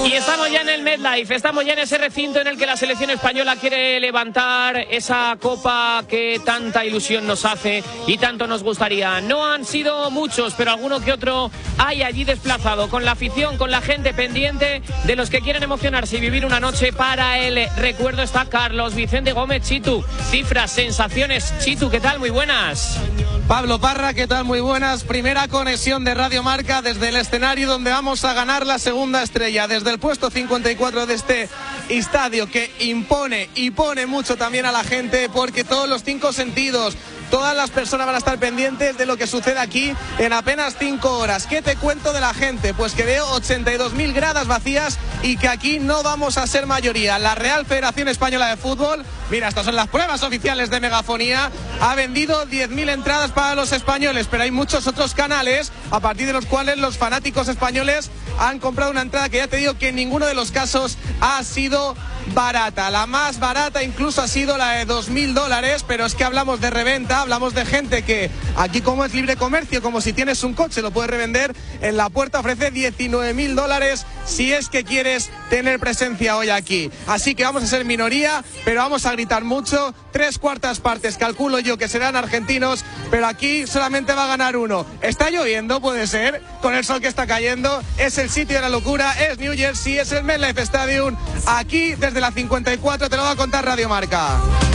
Y estamos ya en el MetLife, estamos ya en ese recinto en el que la selección española quiere levantar esa copa que tanta ilusión nos hace y tanto nos gustaría. No han sido muchos, pero alguno que otro hay allí desplazado, con la afición, con la gente pendiente de los que quieren emocionarse y vivir una noche para el recuerdo. Está Carlos Vicente Gómez. Chitu, cifras, sensaciones. Chitu, ¿qué tal? Muy buenas. Pablo Parra, ¿qué tal? Muy buenas. Primera conexión de Radio Marca desde el escenario donde vamos a ganar la segunda estrella, desde el puesto 54 de este estadio que impone y pone mucho también a la gente, porque todos los 5 sentidos, todas las personas van a estar pendientes de lo que sucede aquí en apenas 5 horas. ¿Qué te cuento de la gente? Pues que veo 82.000 gradas vacías y que aquí no vamos a ser mayoría. La Real Federación Española de Fútbol, mira, estas son las pruebas oficiales de megafonía, ha vendido 10.000 entradas para los españoles, pero hay muchos otros canales a partir de los cuales los fanáticos españoles han comprado una entrada que ya te digo que en ninguno de los casos ha sido barata. La más barata incluso ha sido la de $2.000, pero es que hablamos de reventa, hablamos de gente que aquí, como es libre comercio, como si tienes un coche lo puedes revender, en la puerta ofrece $19.000 si es que quieres tener presencia hoy aquí. Así que vamos a ser minoría, pero vamos a gritar mucho. 3/4 partes calculo yo que serán argentinos, pero aquí solamente va a ganar uno. Está lloviendo, puede ser, con el sol que está cayendo. Es el sitio de la locura, es New Jersey, es el MetLife Stadium. Aquí desde la 54 te lo va a contar Radio Marca.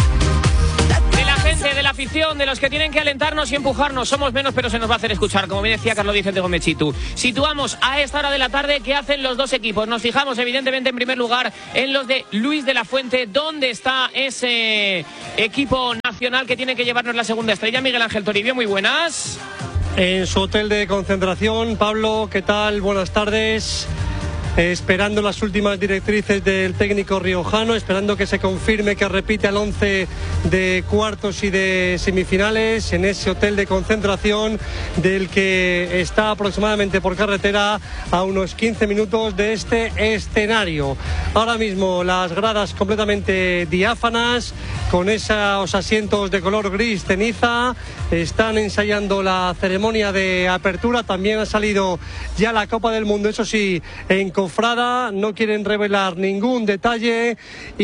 De la gente, de la afición, de los que tienen que alentarnos y empujarnos. Somos menos, pero se nos va a hacer escuchar, como me decía Carlos Vicente Gómez. Chitu. Situamos a esta hora de la tarde qué hacen los dos equipos. Nos fijamos evidentemente en primer lugar en los de Luis de la Fuente. ¿Dónde está ese equipo nacional que tiene que llevarnos la segunda estrella? Miguel Ángel Toribio, muy buenas. En su hotel de concentración. Pablo, ¿qué tal? Buenas tardes. Esperando las últimas directrices del técnico riojano, esperando que se confirme que repite al 11 de cuartos y de semifinales en ese hotel de concentración del que está aproximadamente por carretera a unos 15 minutos de este escenario. Ahora mismo las gradas completamente diáfanas, con esos asientos de color gris ceniza, están ensayando la ceremonia de apertura. También ha salido ya la Copa del Mundo, eso sí, en cofrada, no quieren revelar ningún detalle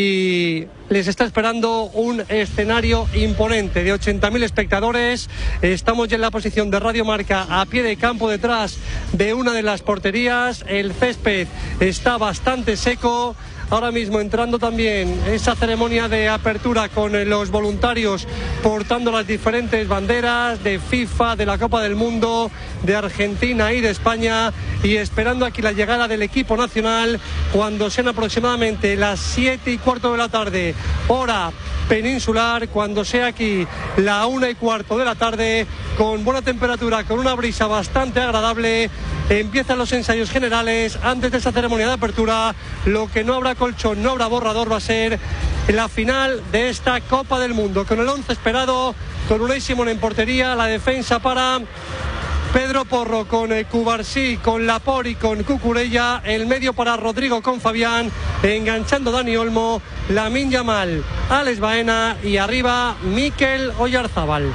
y les está esperando un escenario imponente de 80.000 espectadores. Estamos ya en la posición de Radio Marca, a pie de campo, detrás de una de las porterías. El césped está bastante seco. Ahora mismo entrando también esa ceremonia de apertura con los voluntarios portando las diferentes banderas de FIFA, de la Copa del Mundo, de Argentina y de España, y esperando aquí la llegada del equipo nacional cuando sean aproximadamente las 7:15 de la tarde, hora peninsular, cuando sea aquí la 1:15 de la tarde, con buena temperatura, con una brisa bastante agradable. Empiezan los ensayos generales antes de esa ceremonia de apertura. Lo que no habrá colchón, no habrá borrador, va a ser la final de esta Copa del Mundo, con el 11 esperado, con Unai Simón en portería, la defensa para Pedro Porro, con Cubarsí, con Laporte y con Cucurella, el medio para Rodrigo con Fabián, enganchando Dani Olmo, Lamine Yamal, Alex Baena y arriba Mikel Oyarzábal.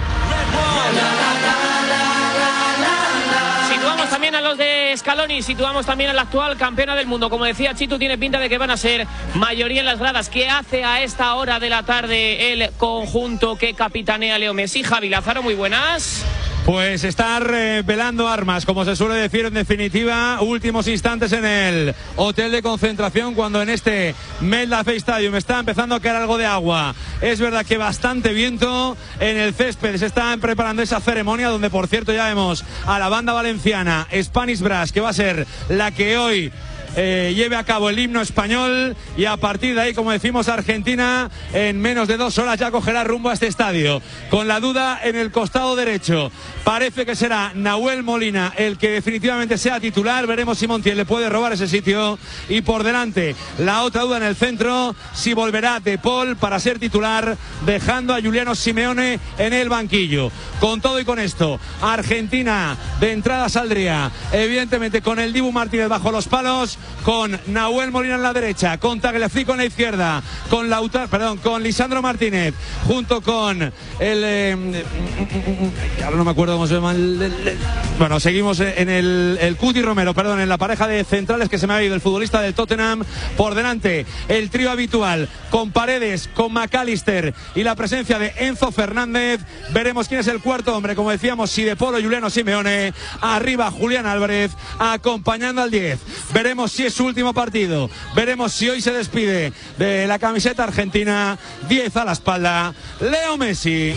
Situamos también a los de Scaloni, situamos también a la actual campeona del mundo. Como decía Chitu, tiene pinta de que van a ser mayoría en las gradas. ¿Qué hace a esta hora de la tarde el conjunto que capitanea Leo Messi? Javi Lázaro, muy buenas. Pues estar velando armas, como se suele decir, en definitiva, últimos instantes en el hotel de concentración, cuando en este MetLife Stadium está empezando a caer algo de agua. Es verdad que bastante viento en el césped. Se está preparando esa ceremonia, donde por cierto ya vemos a la banda valenciana Spanish Brass, que va a ser la que hoy lleve a cabo el himno español, y a partir de ahí, como decimos, Argentina en menos de 2 horas ya cogerá rumbo a este estadio, con la duda en el costado derecho. Parece que será Nahuel Molina el que definitivamente sea titular. Veremos si Montiel le puede robar ese sitio, y por delante la otra duda en el centro, si volverá De Paul para ser titular, dejando a Giuliano Simeone en el banquillo. Con todo y con esto, Argentina de entrada saldría evidentemente con el Dibu Martínez bajo los palos, con Nahuel Molina en la derecha, con Tagliafico en la izquierda, con con Lisandro Martínez, junto con ahora no me acuerdo cómo se llama bueno, seguimos en el Cuti Romero, perdón, en la pareja de centrales que se me ha ido, el futbolista del Tottenham. Por delante el trío habitual con Paredes, con McAllister y la presencia de Enzo Fernández. Veremos quién es el cuarto hombre, como decíamos, si de Polo, Juliano Simeone. Arriba Julián Álvarez acompañando al 10. Veremos si es su último partido, veremos si hoy se despide de la camiseta argentina. 10 a la espalda, Leo Messi.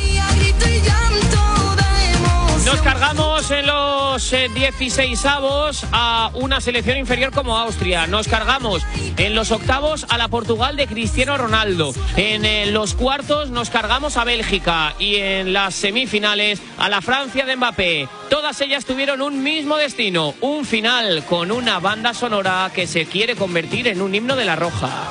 Nos cargamos en los 16avos a una selección inferior como Austria. Nos cargamos en los octavos a la Portugal de Cristiano Ronaldo. En los cuartos nos cargamos a Bélgica. Y en las semifinales a la Francia de Mbappé. Todas ellas tuvieron un mismo destino. Un final con una banda sonora que se quiere convertir en un himno de la Roja.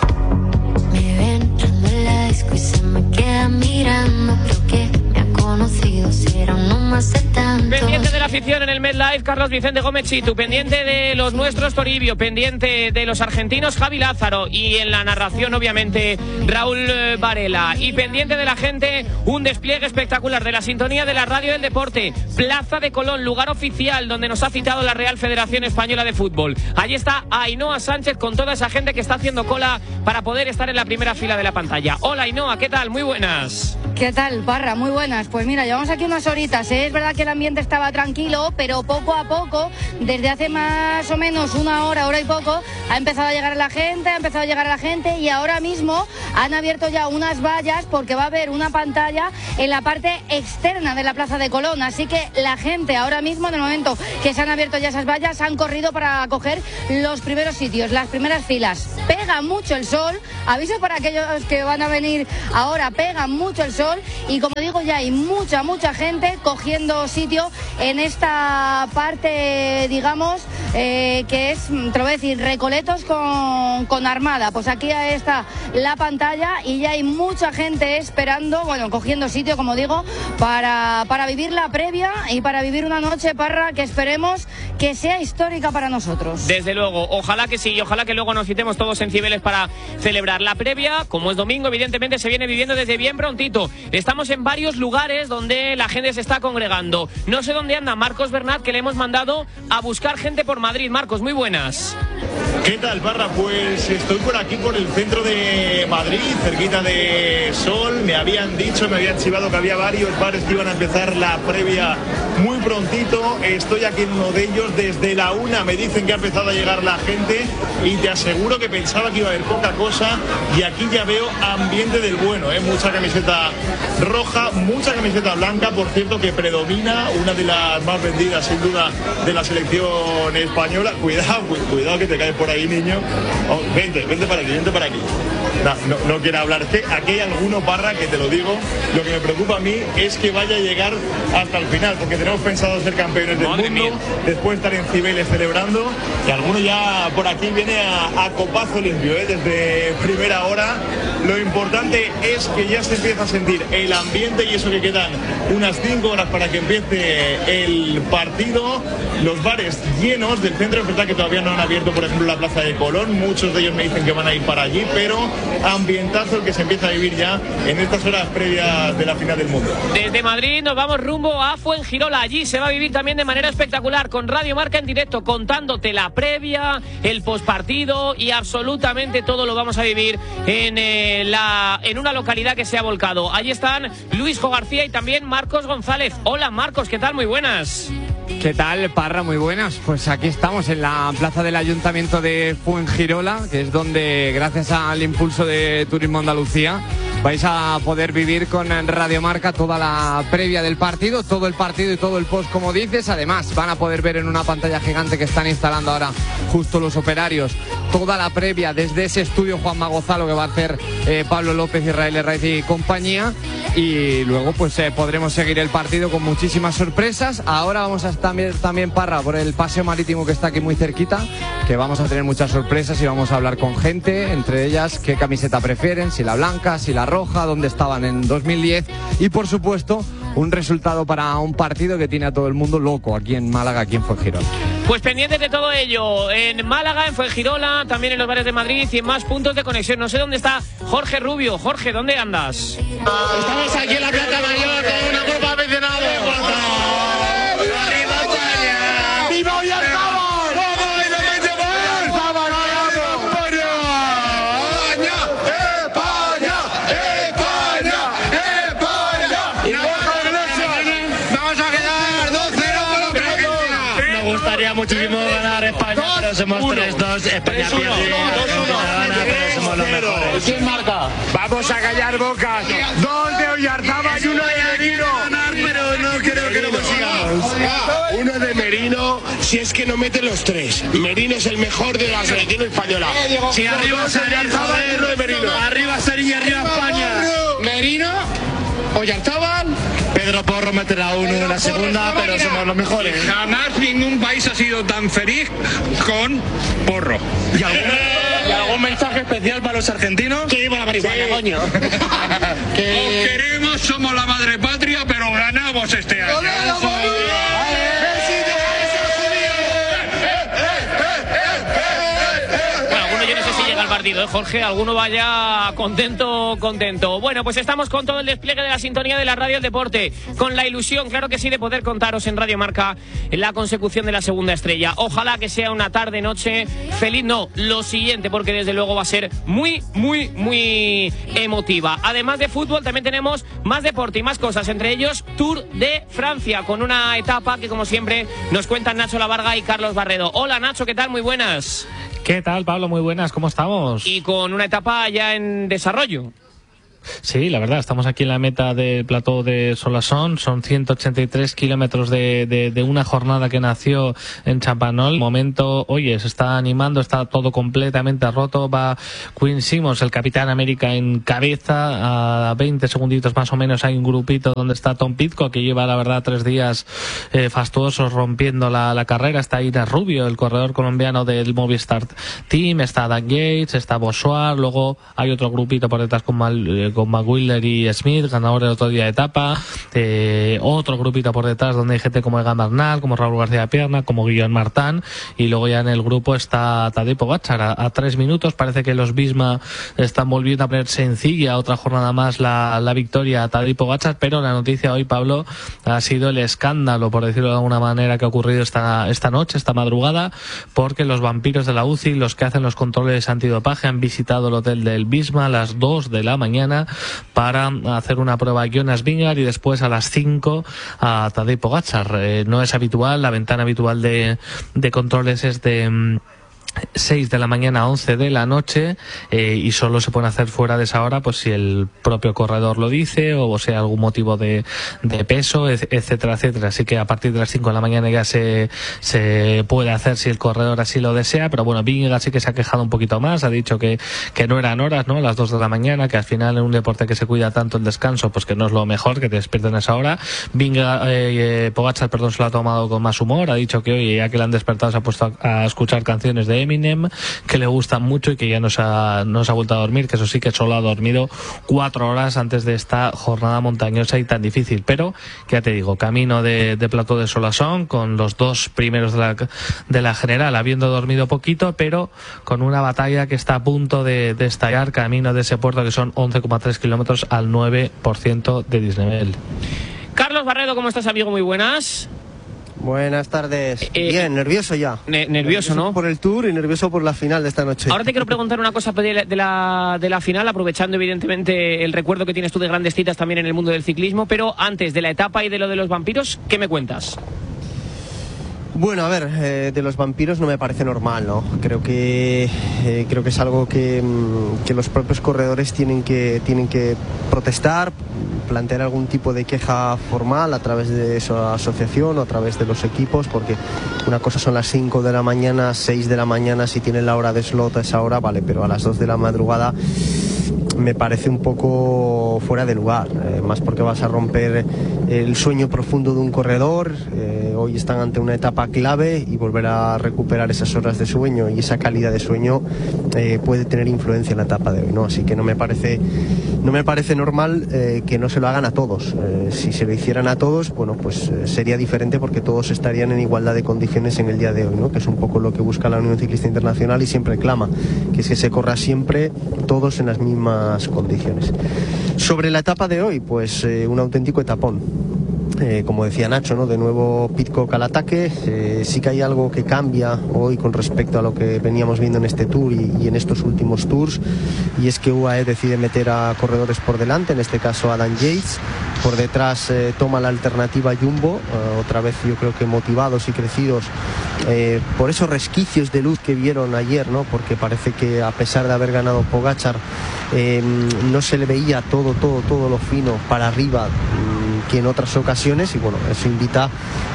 Me ven entrando en la disco y se me queda mirando. Creo que me ha conocido, será uno más de tanto. Pendiente de la afición en el MetLife, Carlos Vicente Gómez Chitu. Pendiente de los nuestros, Toribio. Pendiente de los argentinos, Javi Lázaro. Y en la narración, obviamente, Raúl Varela. Y pendiente de la gente, un despliegue espectacular de la sintonía de la radio del deporte. Plaza de Colón, lugar oficial donde nos ha citado la Real Federación Española de Fútbol. Allí está Ainhoa Sánchez con toda esa gente que está haciendo cola para poder estar en la primera fila de la pantalla. Hola Ainhoa, ¿qué tal? Muy buenas. ¿Qué tal, Parra? Muy buenas. Pues mira, llevamos aquí unas horitas, ¿eh? Es verdad que el ambiente estaba tranquilo, pero poco a poco, desde hace más o menos una hora, hora y poco, ha empezado a llegar la gente, y ahora mismo han abierto ya unas vallas porque va a haber una pantalla en la parte externa de la Plaza de Colón. Así que la gente ahora mismo, en el momento que se han abierto ya esas vallas, han corrido para coger los primeros sitios, las primeras filas. Pega mucho el sol, aviso para aquellos que van a venir ahora, pega mucho el sol, y como digo, ya hay mucha gente cogiendo sitio en esta parte, digamos, que es, te lo voy a decir, Recoletos con Armada. Pues aquí está la pantalla y ya hay mucha gente esperando, bueno, cogiendo sitio, como digo, para vivir la previa y para vivir una noche, Parra, que esperemos que sea histórica para nosotros. Desde luego, ojalá que sí, y ojalá que luego nos citemos todos en Cibeles para celebrar la previa. Como es domingo, evidentemente se viene viviendo desde bien prontito. Estamos en varios lugares donde la gente se está congregando. No sé dónde anda Marcos Bernat, que le hemos mandado a buscar gente por Madrid. Marcos, muy buenas. ¿Qué tal, Parra? Pues estoy por aquí, por el centro de Madrid, cerquita de Sol. Me habían chivado que había varios bares que iban a empezar la previa muy prontito. Estoy aquí en uno de ellos desde la 1. Me dicen que ha empezado a llegar la gente y te aseguro que pensaba que iba a haber poca cosa, y aquí ya veo ambiente del bueno, ¿eh? Mucha camiseta roja, mucha camiseta blanca, por cierto, que predomina, una de las más vendidas sin duda de la selección española. Cuidado que te caes por ahí, niño. Oh, vente para aquí. No quiero hablar. Que aquí hay alguno, Parra, que te lo digo, lo que me preocupa a mí es que vaya a llegar hasta el final, porque tenemos pensado ser campeones del mundo, después estar en Cibeles celebrando, y alguno ya por aquí viene a copazo limpio, ¿eh? Desde primera hora. Lo importante es que ya se empieza a sentir el ambiente, y eso que quedan unas 5 horas para que empiece el partido. Los bares llenos del centro, es verdad que todavía no han abierto, por ejemplo, la Plaza de Colón. Muchos de ellos me dicen que van a ir para allí, pero ambientazo el que se empieza a vivir ya en estas horas previas de la final del mundo. Desde Madrid nos vamos rumbo a Fuengirola. Allí se va a vivir también de manera espectacular, con Radio Marca en directo, contándote la previa, el postpartido, y absolutamente todo lo vamos a vivir en una localidad que se ha volcado. Allí están Luis Jo García y también Marcos González. Hola Marcos, ¿qué tal? Muy buenas. ¿Qué tal, Parra? Muy buenas. Pues aquí estamos en la plaza del Ayuntamiento de Fuengirola, que es donde, gracias al impulso de Turismo Andalucía, vais a poder vivir con Radio Marca toda la previa del partido, todo el partido y todo el post, como dices. Además, van a poder ver en una pantalla gigante que están instalando ahora justo los operarios toda la previa desde ese estudio Juanma Gonzalo que va a hacer Pablo López, Israel Herraiz y compañía. Y luego pues podremos seguir el partido con muchísimas sorpresas. Ahora vamos a estar también, Parra, por el paseo marítimo que está aquí muy cerquita, que vamos a tener muchas sorpresas y vamos a hablar con gente, entre ellas qué camiseta prefieren, si la blanca, si la roja, dónde estaban en 2010 y por supuesto un resultado para un partido que tiene a todo el mundo loco aquí en Málaga, aquí en Fuengirola. Pues pendientes de todo ello, en Málaga, en Fuengirola, también en los bares de Madrid y en más puntos de conexión. No sé dónde está Jorge Rubio. Jorge, ¿dónde andas? Estamos aquí en la Plaza Mayor con una copa de aficionados. ¡Arriba España! ¡Viva Oyarzabal! Muchísimo ganar España, pero somos 3-2. España pierde, gana, pero somos los mejores. ¿Quién marca? Vamos a callar bocas. 2 de Oyarzabal y 1 de Merino. Pero no creo que lo consigamos. 1 de Merino, si es que no mete los 3. Merino es el mejor de la selección española. Si arriba Oyarzabal y 1 de Merino. Arriba Serín y arriba España. Merino, Oyarzabal. Pedro Porro meterá 1 en la segunda, pero somos los mejores. Jamás ningún país ha sido tan feliz con Porro. ¿Y algún mensaje especial para los argentinos? Que viva la marihuana, coño. Os queremos, somos la madre patria, pero ganamos este año. Partido, Jorge, alguno vaya contento. Bueno, pues estamos con todo el despliegue de la sintonía de la radio del deporte, con la ilusión, claro que sí, de poder contaros en Radio Marca en la consecución de la segunda estrella. Ojalá que sea una tarde, noche feliz, no, lo siguiente, porque desde luego va a ser muy emotiva. Además de fútbol, también tenemos más deporte y más cosas, entre ellos Tour de Francia, con una etapa que, como siempre, nos cuentan Nacho Lavarga y Carlos Barredo. Hola, Nacho, ¿qué tal? Muy buenas. ¿Qué tal, Pablo? Muy buenas, ¿cómo estamos? Y con una etapa ya en desarrollo. Sí, la verdad, estamos aquí en la meta del plató de Solasson, son 183 kilómetros de una jornada que nació en Chapanol. De momento, oye, se está animando, está todo completamente roto, va Quinn Simmons, el Capitán América, en cabeza, a 20 segunditos más o menos hay un grupito donde está Tom Pidcock, que lleva, la verdad, 3 días fastuosos rompiendo la carrera. Está Ira Rubio, el corredor colombiano del Movistar Team, está Dan Yates, está Bossuar, luego hay otro grupito por detrás con McWilder y Smith, ganador el otro día de etapa, otro grupito por detrás donde hay gente como Egan Bernal, como Raúl García Pierna, como Guillaume Martin, y luego ya en el grupo está Tadej Pogačar a 3 minutos. Parece que los Visma están volviendo a poner sencilla otra jornada más la victoria a Tadej Pogačar, pero la noticia hoy, Pablo, ha sido el escándalo, por decirlo de alguna manera, que ha ocurrido esta noche, esta madrugada, porque los vampiros de la UCI, los que hacen los controles antidopaje, han visitado el hotel del Visma a las 2 de la mañana para hacer una prueba a Jonas Vingegaard y después a las 5 a Tadej Pogačar. No es habitual, la ventana habitual de controles es de 6 de la mañana a 11 de la noche, y solo se puede hacer fuera de esa hora pues si el propio corredor lo dice o sea algún motivo de peso, etcétera, etcétera. Así que a partir de las 5 de la mañana ya se puede hacer si el corredor así lo desea, pero bueno, Vingegaard sí que se ha quejado un poquito más, ha dicho que no eran horas, ¿no? Las 2 de la mañana, que al final en un deporte que se cuida tanto el descanso, pues que no es lo mejor que te despierten a esa hora. Pogačar, se lo ha tomado con más humor, ha dicho que hoy, ya que le han despertado, se ha puesto a escuchar canciones de Eminem que le gustan mucho y que ya no se ha vuelto a dormir, que eso sí, que solo ha dormido 4 horas antes de esta jornada montañosa y tan difícil, pero que ya te digo, camino de plató de Solasson, con los 2 primeros de la general habiendo dormido poquito, pero con una batalla que está a punto de estallar camino de ese puerto, que son 11,3 kilómetros al 9% de desnivel. Carlos Barredo, ¿cómo estás, amigo? Muy buenas. Buenas tardes. Bien, nervioso ya. Nervioso, ¿no? Por el Tour y nervioso por la final de esta noche. Ahora te quiero preguntar una cosa de la final, aprovechando evidentemente el recuerdo que tienes tú de grandes citas también en el mundo del ciclismo, pero antes de la etapa y de lo de los vampiros, ¿qué me cuentas? Bueno, a ver, de los vampiros no me parece normal, ¿no? Creo que es algo que los propios corredores tienen que protestar, plantear algún tipo de queja formal a través de esa asociación o a través de los equipos, porque una cosa son las 5 de la mañana, 6 de la mañana, si tienen la hora de slot a esa hora, vale, pero a las 2 de la madrugada me parece un poco fuera de lugar, más porque vas a romper el sueño profundo de un corredor. Hoy están ante una etapa clave y volver a recuperar esas horas de sueño y esa calidad de sueño puede tener influencia en la etapa de hoy, ¿no? Así que no me parece normal que no se lo hagan a todos. Si se lo hicieran a todos, bueno, pues sería diferente, porque todos estarían en igualdad de condiciones en el día de hoy, ¿no? Que es un poco lo que busca la Unión Ciclista Internacional y siempre clama, que es que se corra siempre todos en las mismas condiciones. Sobre la etapa de hoy, pues un auténtico etapón. Como decía Nacho, ¿no? De nuevo Pidcock al ataque. Sí que hay algo que cambia hoy con respecto a lo que veníamos viendo en este Tour y en estos últimos Tours, y es que UAE decide meter a corredores por delante, en este caso Adam Yates. Por detrás toma la alternativa Jumbo, otra vez yo creo que motivados y crecidos por esos resquicios de luz que vieron ayer, ¿no? Porque parece que a pesar de haber ganado Pogačar, no se le veía todo lo fino para arriba que en otras ocasiones, y bueno, eso invita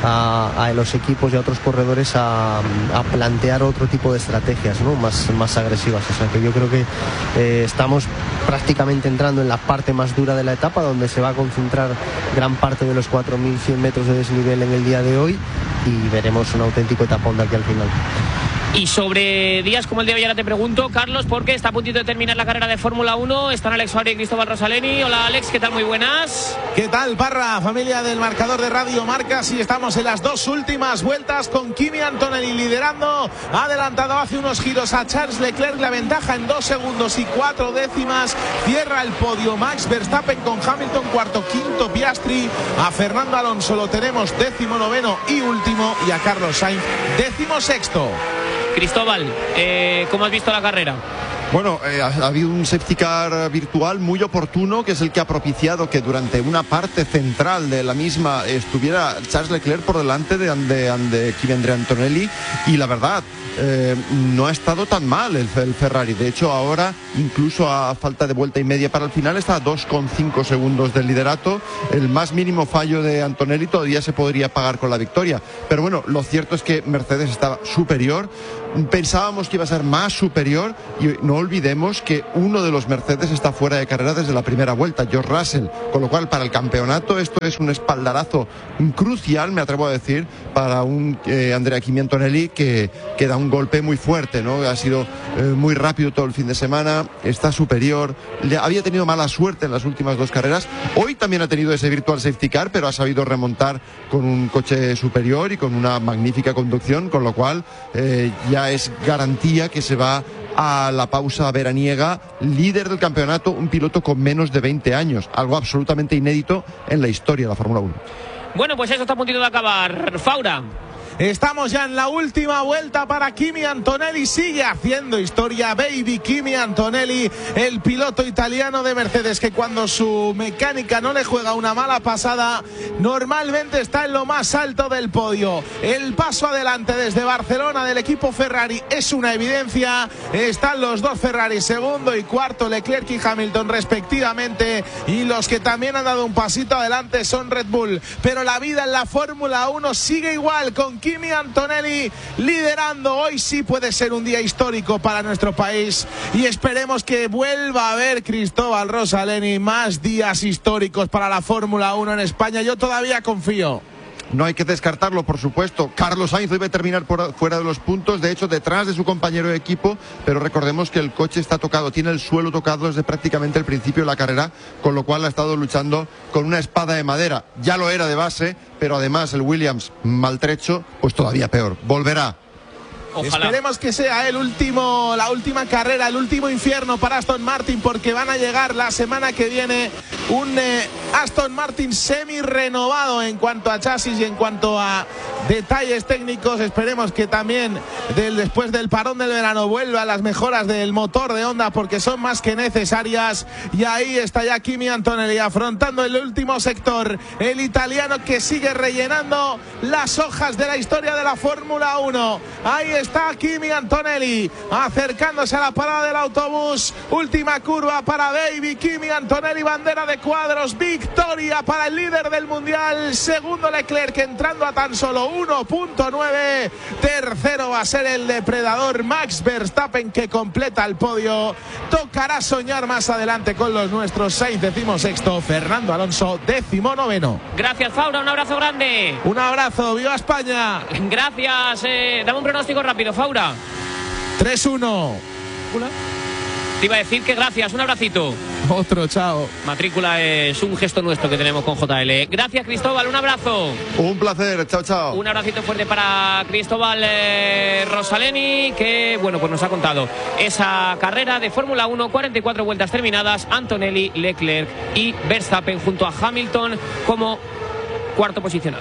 a los equipos y a otros corredores a plantear otro tipo de estrategias, ¿no? más agresivas. O sea que yo creo que estamos prácticamente entrando en la parte más dura de la etapa, donde se va a concentrar gran parte de los 4.100 metros de desnivel en el día de hoy, y veremos un auténtico etapón de aquí al final. Y sobre días como el de hoy, ahora te pregunto, Carlos, porque está a puntito de terminar la carrera de Fórmula 1. Están Alex Fabri y Cristóbal Rosaleni. Hola, Alex, ¿qué tal? Muy buenas. ¿Qué tal, Parra? Familia del marcador de Radio Marca. Sí, estamos en las dos últimas vueltas con Kimi Antonelli liderando. Ha adelantado hace unos giros a Charles Leclerc. La ventaja en 2 segundos y 4 décimas. Cierra el podio Max Verstappen con Hamilton cuarto, quinto Piastri. A Fernando Alonso lo tenemos 19º y último. Y a Carlos Sainz 16º. Cristóbal, ¿cómo has visto la carrera? Bueno, ha habido un safety car virtual muy oportuno, que es el que ha propiciado que durante una parte central de la misma estuviera Charles Leclerc por delante de Kimi Antonelli, y la verdad, no ha estado tan mal el Ferrari. De hecho, ahora, incluso a falta de vuelta y media para el final, está a 2,5 segundos del liderato. El más mínimo fallo de Antonelli todavía se podría pagar con la victoria. Pero bueno, lo cierto es que Mercedes estaba superior. Pensábamos que iba a ser más superior, y no olvidemos que uno de los Mercedes está fuera de carrera desde la primera vuelta, George Russell, con lo cual para el campeonato esto es un espaldarazo crucial, me atrevo a decir, para un Andrea Kimi Antonelli que da un golpe muy fuerte, ¿no? Ha sido muy rápido todo el fin de semana, está superior, había tenido mala suerte en las últimas 2 carreras, hoy también ha tenido ese virtual safety car, pero ha sabido remontar con un coche superior y con una magnífica conducción, con lo cual ya es garantía que se va a la pausa veraniega líder del campeonato, un piloto con menos de 20 años, algo absolutamente inédito en la historia de la Fórmula 1. Bueno, pues eso está a puntito de acabar. Faura. Estamos ya en la última vuelta para Kimi Antonelli. Sigue haciendo historia, baby Kimi Antonelli, el piloto italiano de Mercedes, que cuando su mecánica no le juega una mala pasada, normalmente está en lo más alto del podio. El paso adelante desde Barcelona del equipo Ferrari es una evidencia. Están los dos Ferrari, segundo y cuarto, Leclerc y Hamilton respectivamente, y los que también han dado un pasito adelante son Red Bull. Pero la vida en la Fórmula 1 sigue igual, con Kimi Antonelli liderando. Hoy sí puede ser un día histórico para nuestro país, y esperemos que vuelva a haber, Cristóbal Rosaleni, más días históricos para la Fórmula 1 en España. Yo todavía confío. No hay que descartarlo, por supuesto. Carlos Sainz debe terminar fuera de los puntos, de hecho detrás de su compañero de equipo, pero recordemos que el coche está tocado, tiene el suelo tocado desde prácticamente el principio de la carrera, con lo cual ha estado luchando con una espada de madera. Ya lo era de base, pero además el Williams maltrecho, pues todavía peor. Volverá. Ojalá. Esperemos que sea la última carrera, el último infierno para Aston Martin, porque van a llegar la semana que viene un Aston Martin semi renovado en cuanto a chasis y en cuanto a detalles técnicos. Esperemos que también después del parón del verano vuelvan las mejoras del motor de Honda, porque son más que necesarias. Y ahí está ya Kimi Antonelli afrontando el último sector, el italiano que sigue rellenando las hojas de la historia de la Fórmula 1. Ahí está Kimi Antonelli acercándose a la parada del autobús. Última curva para Baby Kimi Antonelli, bandera de cuadros, victoria para el líder del mundial. Segundo Leclerc, entrando a tan solo 1.9. Tercero va a ser el depredador Max Verstappen, que completa el podio. Tocará soñar más adelante con los nuestros. Sainz 16º, Fernando Alonso 19º. Gracias, Faura, un abrazo grande. Un abrazo, viva España. Gracias, dame un pronóstico rápido, Faura. 3-1. Hola. Te iba a decir que gracias, un abracito. Otro, chao. Matrícula es un gesto nuestro que tenemos con JL. Gracias, Cristóbal, un abrazo. Un placer, chao, chao. Un abracito fuerte para Cristóbal Rosaleni, que bueno, pues nos ha contado esa carrera de Fórmula 1, 44 vueltas terminadas, Antonelli, Leclerc y Verstappen junto a Hamilton como cuarto posicionado.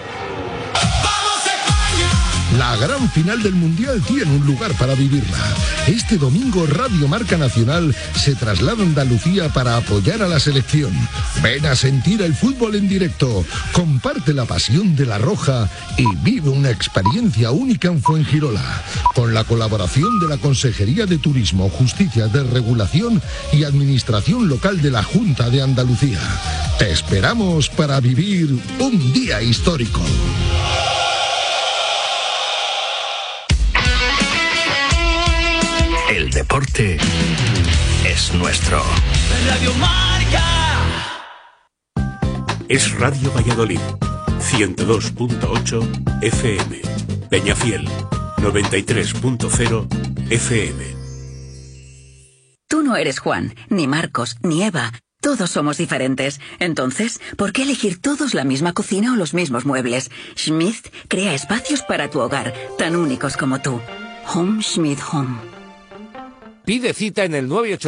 La gran final del Mundial tiene un lugar para vivirla. Este domingo Radio Marca Nacional se traslada a Andalucía para apoyar a la selección. Ven a sentir el fútbol en directo, comparte la pasión de la Roja y vive una experiencia única en Fuengirola. Con la colaboración de la Consejería de Turismo, Justicia de Regulación y Administración Local de la Junta de Andalucía. Te esperamos para vivir un día histórico. El deporte es nuestro. Radio Marca. Es Radio Valladolid, 102.8 FM. Peñafiel, 93.0 FM. Tú no eres Juan, ni Marcos, ni Eva. Todos somos diferentes. Entonces, ¿por qué elegir todos la misma cocina o los mismos muebles? Schmidt crea espacios para tu hogar, tan únicos como tú. Home Schmidt Home. Pide cita en el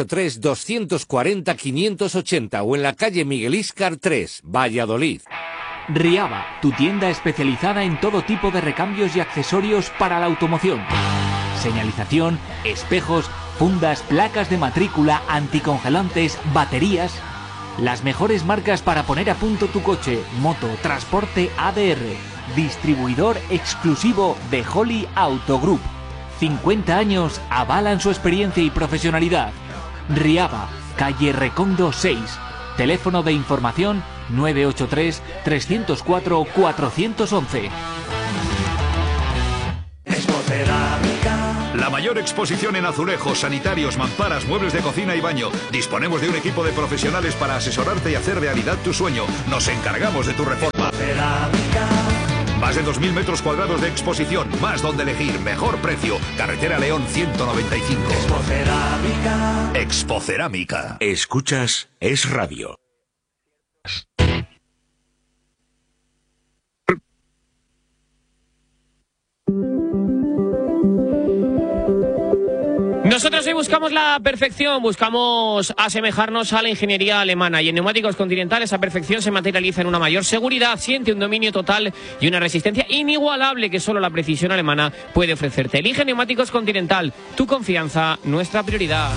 983-240-580 o en la calle Miguel Íscar 3, Valladolid. Riaba, tu tienda especializada en todo tipo de recambios y accesorios para la automoción. Señalización, espejos, fundas, placas de matrícula, anticongelantes, baterías. Las mejores marcas para poner a punto tu coche, moto, transporte ADR. Distribuidor exclusivo de Holly Auto Group. 50 años avalan su experiencia y profesionalidad. Riaba, calle Recondo 6. Teléfono de información 983-304-411. La mayor exposición en azulejos, sanitarios, mamparas, muebles de cocina y baño. Disponemos de un equipo de profesionales para asesorarte y hacer realidad tu sueño. Nos encargamos de tu reforma. Más de 2.000 metros cuadrados de exposición, más donde elegir, mejor precio. Carretera León 195. Expocerámica. Escuchas Es Radio. Nosotros hoy buscamos la perfección, buscamos asemejarnos a la ingeniería alemana, y en Neumáticos Continental esa perfección se materializa en una mayor seguridad, siente un dominio total y una resistencia inigualable que solo la precisión alemana puede ofrecerte. Elige Neumáticos Continental, tu confianza, nuestra prioridad.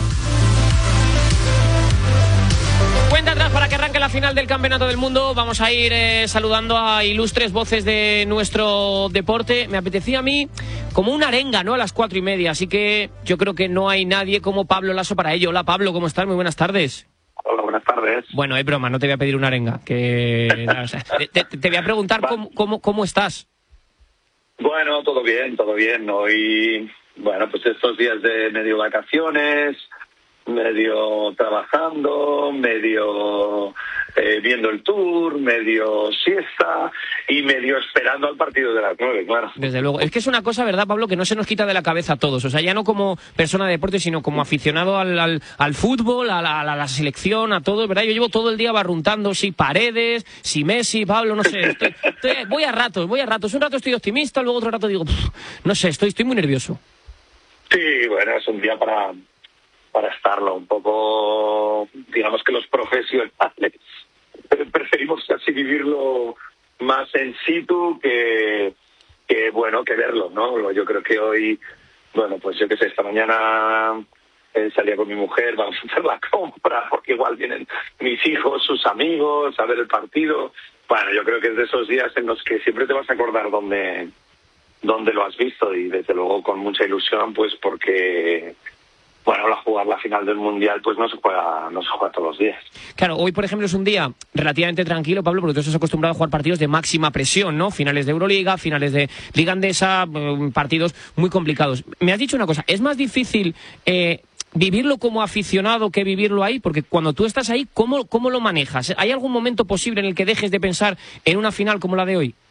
Cuenta atrás para que arranque la final del Campeonato del Mundo. Vamos a ir saludando a ilustres voces de nuestro deporte. Me apetecía a mí como una arenga, ¿no? A las 4:30, así que yo creo que no hay nadie como Pablo Laso para ello. Hola, Pablo, ¿cómo estás? Muy buenas tardes. Hola, buenas tardes. Bueno, es broma, no te voy a pedir una arenga. O sea, te voy a preguntar cómo estás. Bueno, todo bien. Hoy, bueno, pues estos días de medio vacaciones, medio trabajando, medio viendo el tour, medio siesta y medio esperando al partido de las 9, claro. Desde luego. Es que es una cosa, ¿verdad, Pablo?, que no se nos quita de la cabeza a todos. O sea, ya no como persona de deporte, sino como aficionado al fútbol, a la selección, a todo, ¿verdad? Yo llevo todo el día barruntando si Paredes, si Messi, Pablo, no sé. Voy a ratos. Un rato estoy optimista, luego otro rato digo, no sé, estoy muy nervioso. Sí, bueno, es un día para estarlo un poco, digamos que los profesionales preferimos casi vivirlo más en situ que verlo, ¿no? Yo creo que hoy, bueno, pues yo qué sé, esta mañana salía con mi mujer, vamos a hacer la compra, porque igual vienen mis hijos, sus amigos, a ver el partido. Bueno, yo creo que es de esos días en los que siempre te vas a acordar dónde lo has visto, y desde luego con mucha ilusión, pues porque, bueno, jugar la final del Mundial pues no se juega todos los días. Claro, hoy por ejemplo es un día relativamente tranquilo, Pablo, porque tú estás acostumbrado a jugar partidos de máxima presión, ¿no? Finales de Euroliga, finales de Liga Andesa, partidos muy complicados. Me has dicho una cosa, ¿es más difícil vivirlo como aficionado que vivirlo ahí? Porque cuando tú estás ahí, ¿cómo lo manejas? ¿Hay algún momento posible en el que dejes de pensar en una final como la de hoy?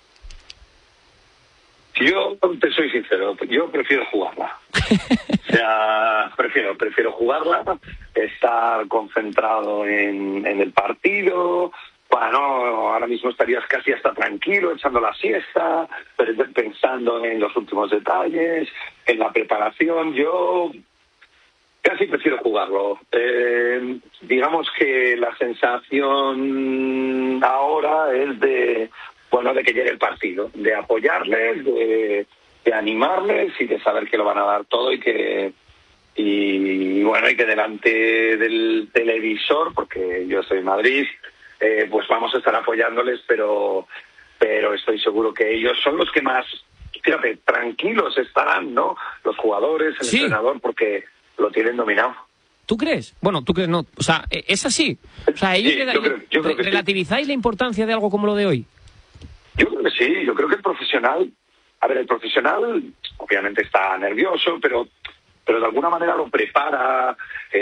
Yo te soy sincero, yo prefiero jugarla. O sea, prefiero jugarla, estar concentrado en el partido. Bueno, ahora mismo estarías casi hasta tranquilo, echando la siesta, pensando en los últimos detalles, en la preparación. Yo casi prefiero jugarlo. Digamos que la sensación ahora es de que llegue el partido, de apoyarles, de animarles y de saber que lo van a dar todo y que delante del televisor, porque yo estoy en Madrid, pues vamos a estar apoyándoles, pero estoy seguro que ellos son los que más, fíjate, tranquilos estarán, ¿no? Los jugadores, el entrenador, porque lo tienen dominado. ¿Tú crees? Bueno, tú crees no. O sea, ¿es así? O sea, ellos yo creo que ¿relativizáis la importancia de algo como lo de hoy? Yo creo que sí, yo creo que el profesional obviamente está nervioso, pero de alguna manera lo prepara,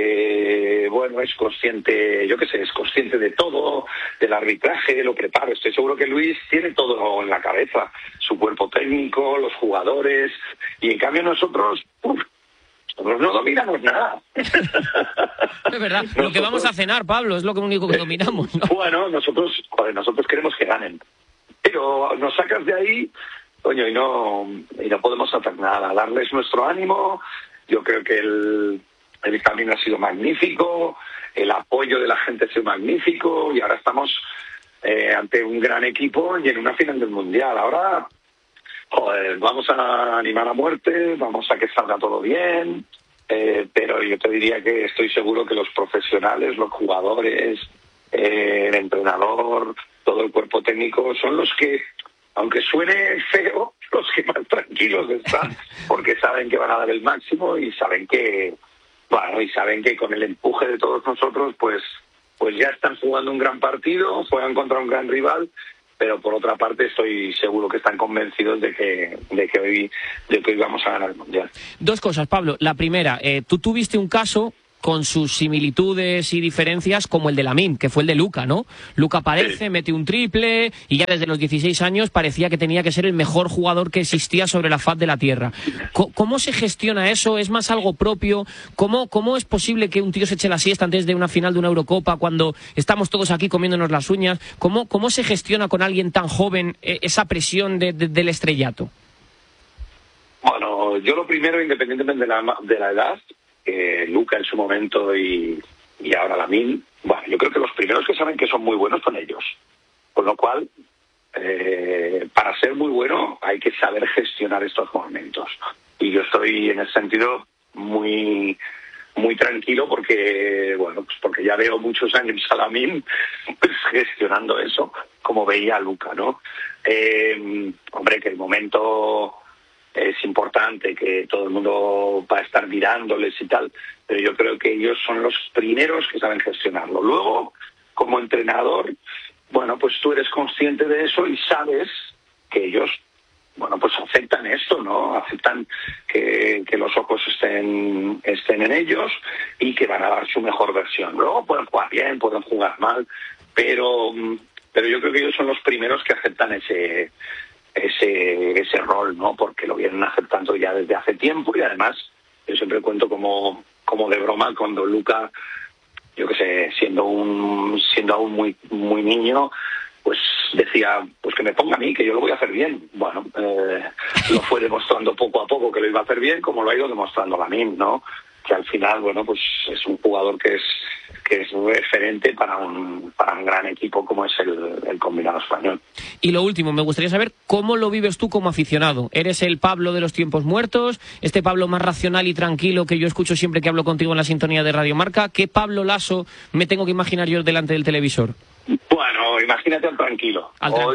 es consciente, es consciente de todo, del arbitraje, lo prepara. Estoy seguro que Luis tiene todo en la cabeza, su cuerpo técnico, los jugadores, y en cambio nosotros no dominamos nada. Es verdad, lo que vamos a cenar, Pablo, es lo único que dominamos, ¿no? Bueno, nosotros queremos que ganen. Pero nos sacas de ahí, coño, y no podemos hacer nada. Darles nuestro ánimo. Yo creo que el camino ha sido magnífico, el apoyo de la gente ha sido magnífico, y ahora estamos ante un gran equipo y en una final del Mundial. Ahora, vamos a animar a muerte, vamos a que salga todo bien, pero yo te diría que estoy seguro que los profesionales, los jugadores, el entrenador, todo el cuerpo técnico son los que, aunque suene feo, los que más tranquilos están, porque saben que van a dar el máximo y saben que con el empuje de todos nosotros pues ya están jugando un gran partido, juegan contra un gran rival, pero por otra parte estoy seguro que están convencidos de que hoy vamos a ganar el Mundial. Dos cosas, Pablo. La primera, tú tuviste un caso con sus similitudes y diferencias como el de Lamine, que fue el de Luka, ¿no? Luka aparece, mete un triple y ya desde los 16 años parecía que tenía que ser el mejor jugador que existía sobre la faz de la tierra. ¿Cómo se gestiona eso? ¿Es más algo propio? ¿Cómo es posible que un tío se eche la siesta antes de una final de una Eurocopa cuando estamos todos aquí comiéndonos las uñas? ¿Cómo se gestiona con alguien tan joven esa presión del estrellato? Bueno, yo lo primero, independientemente de la edad, Luka en su momento y ahora Lamine, bueno, yo creo que los primeros que saben que son muy buenos son ellos. Con lo cual, para ser muy bueno hay que saber gestionar estos momentos. Y yo estoy en ese sentido muy muy tranquilo porque ya veo muchos años a Lamine pues, gestionando eso como veía a Luka, ¿no? Que el momento es importante, que todo el mundo va a estar mirándoles y tal, pero yo creo que ellos son los primeros que saben gestionarlo. Luego, como entrenador, pues tú eres consciente de eso y sabes que ellos, pues aceptan esto, ¿no? Aceptan que los ojos estén en ellos y que van a dar su mejor versión. Luego pueden jugar bien, pueden jugar mal, pero yo creo que ellos son los primeros que aceptan ese rol, ¿no? Porque lo vienen aceptando ya desde hace tiempo, y además yo siempre cuento como de broma cuando Luka, yo qué sé, siendo aún muy muy niño, pues decía, pues que me ponga a mí, que yo lo voy a hacer bien. Bueno, lo fue demostrando poco a poco que lo iba a hacer bien, como lo ha ido demostrando Lamine, ¿no? al final, bueno, pues es un jugador que es referente para un gran equipo como es el combinado español. Y lo último, me gustaría saber cómo lo vives tú como aficionado. ¿Eres el Pablo de los tiempos muertos? ¿Este Pablo más racional y tranquilo que yo escucho siempre que hablo contigo en la sintonía de Radio Marca? ¿Qué Pablo Laso me tengo que imaginar yo delante del televisor? Bueno, imagínate al tranquilo.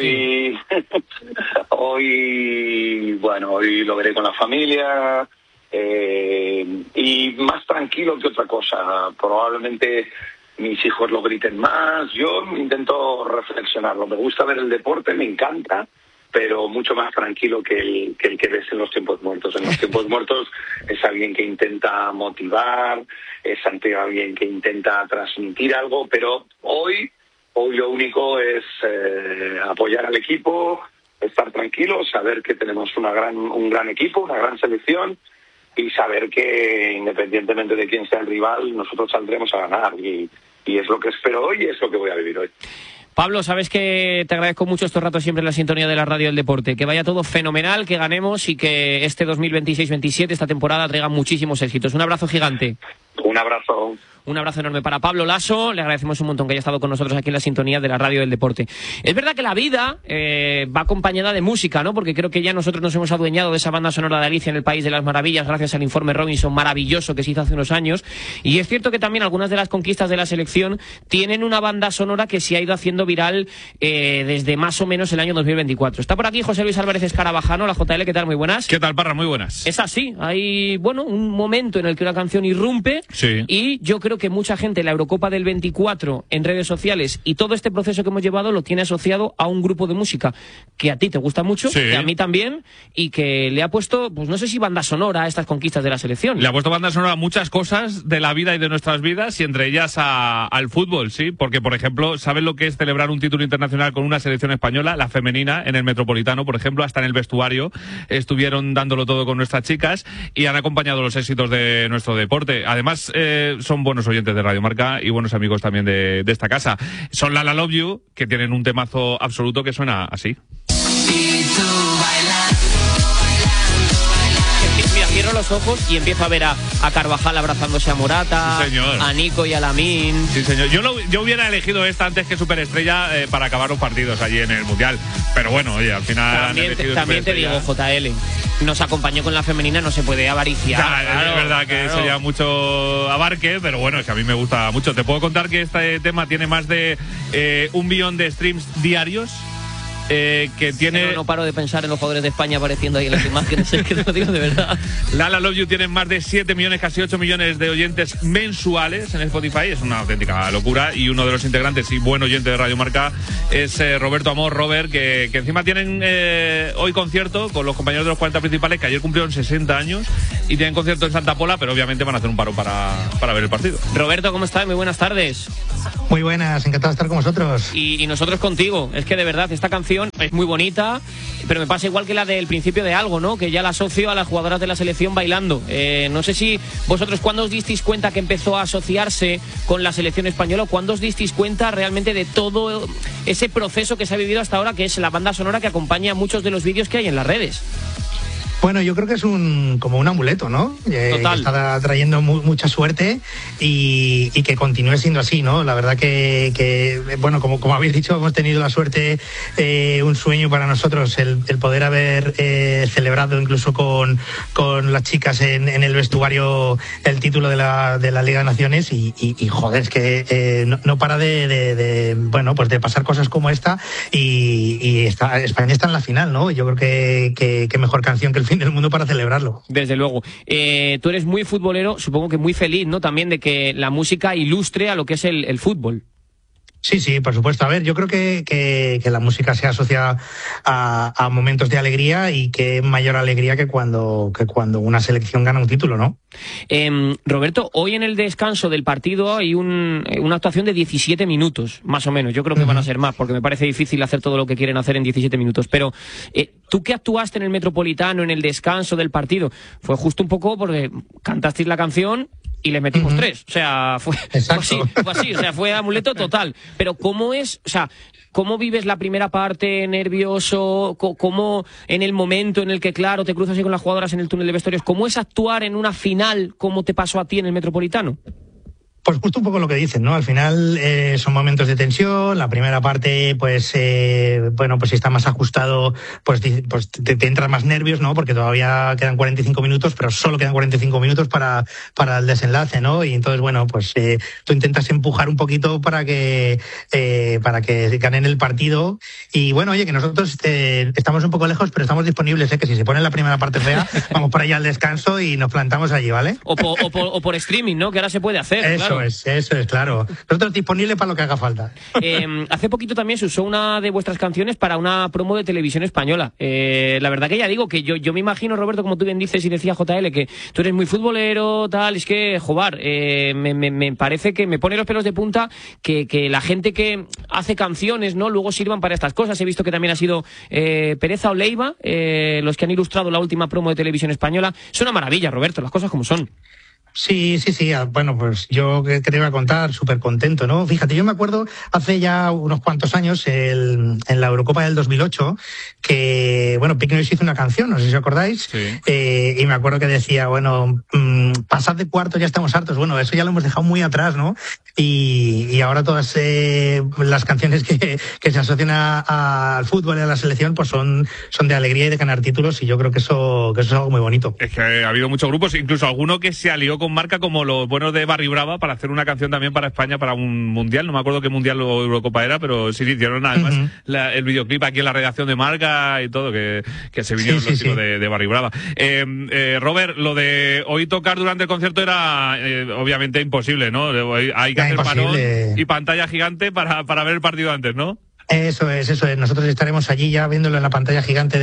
Hoy lo veré con la familia y más tranquilo que otra cosa. Probablemente mis hijos lo griten más. Yo intento reflexionarlo. Me gusta ver el deporte, me encanta, pero mucho más tranquilo que el que ves en los tiempos muertos. En los tiempos muertos es alguien que intenta motivar, es alguien que intenta transmitir algo, pero hoy lo único es apoyar al equipo, estar tranquilos, saber que tenemos un gran equipo, una gran selección y saber que independientemente de quién sea el rival, nosotros saldremos a ganar y es lo que espero hoy y es lo que voy a vivir hoy. Pablo, sabes que te agradezco mucho estos ratos siempre en la sintonía de la radio del deporte. Que vaya todo fenomenal, que ganemos y que este 2026-27, esta temporada, traiga muchísimos éxitos. Un abrazo gigante. Un abrazo. Un abrazo enorme para Pablo Laso. Le agradecemos un montón que haya estado con nosotros aquí en la sintonía de la radio del deporte. Es verdad que la vida va acompañada de música, ¿no? Porque creo que ya nosotros nos hemos adueñado de esa banda sonora de Alicia en el País de las Maravillas gracias al informe Robinson maravilloso que se hizo hace unos años. Y es cierto que también algunas de las conquistas de la selección tienen una banda sonora que se ha ido haciendo viral desde más o menos el año 2024. Está por aquí José Luis Álvarez Escarabajano, la JL. ¿Qué tal? Muy buenas. ¿Qué tal, Parra? Muy buenas. Es así. Hay, un momento en el que una canción irrumpe. Sí. Y yo creo que mucha gente la Eurocopa del 24 en redes sociales y todo este proceso que hemos llevado lo tiene asociado a un grupo de música que a ti te gusta mucho, sí, que a mí también, y que le ha puesto, pues no sé si banda sonora a estas conquistas de la selección. Le ha puesto banda sonora a muchas cosas de la vida y de nuestras vidas y entre ellas al fútbol, sí, porque por ejemplo, ¿sabes lo que es celebrar un título internacional con una selección española, la femenina, en el Metropolitano, por ejemplo? Hasta en el vestuario estuvieron dándolo todo con nuestras chicas y han acompañado los éxitos de nuestro deporte. Además, son buenos oyentes de Radio Marca y buenos amigos también de esta casa. Son La Love You, que tienen un temazo absoluto que suena así. Mira, cierro los ojos y empiezo a ver a Carvajal abrazándose a Morata, sí, señor, a Nico y a Lamine. Sí, señor. Yo hubiera elegido esta antes que Superestrella para acabar los partidos allí en el Mundial. Pero bueno, oye, al final también te digo, JL, nos acompañó con la femenina, no se puede avariciar. Claro, es verdad que sería mucho abarque, pero bueno, es que a mí me gusta mucho. Te puedo contar que este tema tiene más de 1 billón de streams diarios. Que tiene... No paro de pensar en los jugadores de España apareciendo ahí en las imágenes, es que te lo digo de verdad. La Love You tiene más de 7 millones, casi 8 millones de oyentes mensuales en Spotify, es una auténtica locura, y uno de los integrantes y buen oyente de Radio Marca es Roberto Amor, Robert, que encima tienen hoy concierto con los compañeros de los 40 principales, que ayer cumplieron 60 años, y tienen concierto en Santa Pola, pero obviamente van a hacer un paro para ver el partido. Roberto, ¿cómo estás? Muy buenas tardes. Muy buenas, encantado de estar con vosotros. Y nosotros contigo. Es que de verdad, esta canción es muy bonita, pero me pasa igual que la del principio de Algo, ¿no? Que ya la asocio a las jugadoras de la selección bailando. No sé si vosotros, ¿cuándo os disteis cuenta que empezó a asociarse con la selección española? ¿O cuándo os disteis cuenta realmente de todo ese proceso que se ha vivido hasta ahora, que es la banda sonora que acompaña a muchos de los vídeos que hay en las redes? Bueno, yo creo que es como un amuleto, ¿no? Que está trayendo mucha suerte y que continúe siendo así, ¿no? La verdad que bueno, como habéis dicho, hemos tenido la suerte, un sueño para nosotros, el poder haber celebrado incluso con las chicas en el vestuario el título de la Liga de Naciones y joder, es que no para de pasar cosas como esta y España está en la final, ¿no? Yo creo que mejor canción que el fin del mundo para celebrarlo. Desde luego. Tú eres muy futbolero, supongo que muy feliz, ¿no? También de que la música ilustre a lo que es el fútbol. Sí, por supuesto. A ver, yo creo que la música se asocia a momentos de alegría y que mayor alegría que cuando una selección gana un título, ¿no? Roberto, hoy en el descanso del partido hay una actuación de 17 minutos, más o menos. Yo creo que van a ser más, porque me parece difícil hacer todo lo que quieren hacer en 17 minutos. Pero tú que actuaste en el Metropolitano, en el descanso del partido, fue justo un poco porque cantasteis la canción y les metimos 3. O sea, fue así, o sea, fue amuleto total. Pero ¿cómo es? O sea, ¿cómo vives la primera parte? ¿Nervioso? ¿Cómo en el momento en el que, claro, te cruzas ahí con las jugadoras en el túnel de vestuarios? ¿Cómo es actuar en una final como te pasó a ti en el Metropolitano? Pues justo un poco lo que dicen, ¿no? Al final son momentos de tensión. La primera parte, pues si está más ajustado, pues te entran más nervios, ¿no? Porque todavía quedan 45 minutos, pero solo quedan 45 minutos para el desenlace, ¿no? Y entonces, bueno, pues tú intentas empujar un poquito para que ganen el partido. Y bueno, oye, que nosotros estamos un poco lejos, pero estamos disponibles, que si se pone la primera parte fea, vamos por allá al descanso y nos plantamos allí, ¿vale? O por streaming, ¿no? Que ahora se puede hacer, eso, claro. Eso es, claro. Nosotros disponibles para lo que haga falta. Hace poquito también se usó una de vuestras canciones para una promo de televisión española. La verdad que ya digo que yo me imagino, Roberto, como tú bien dices y decía JL, que tú eres muy futbolero, tal, es que, joder, me parece que me pone los pelos de punta que la gente que hace canciones, ¿no? Luego sirvan para estas cosas. He visto que también ha sido Pereza o Leiva, los que han ilustrado la última promo de televisión española. Es una maravilla, Roberto, las cosas como son. Sí. Bueno, pues yo que te iba a contar, súper contento, ¿no? Fíjate, yo me acuerdo hace ya unos cuantos años, en la Eurocopa del 2008, que, bueno, Pique nos hizo una canción, no sé si os acordáis, sí. Y me acuerdo que decía, bueno, pasad de cuartos, ya estamos hartos. Bueno, eso ya lo hemos dejado muy atrás, ¿no? Y ahora todas las canciones que se asocian al fútbol y a la selección, pues son de alegría y de ganar títulos, y yo creo que eso es algo muy bonito. Es que ha habido muchos grupos, incluso alguno que se alió con marca como los buenos de Barry Brava para hacer una canción también para España, para un mundial. No me acuerdo qué mundial o Eurocopa era, pero sí hicieron además el videoclip aquí en la redacción de Marca y todo, que se vinieron los chicos de Barry Brava. Robert, lo de hoy tocar durante el concierto era obviamente imposible, ¿no? Hay que hacer parón y pantalla gigante para ver el partido antes, ¿no? Eso es. Nosotros estaremos allí ya viéndolo en la pantalla gigante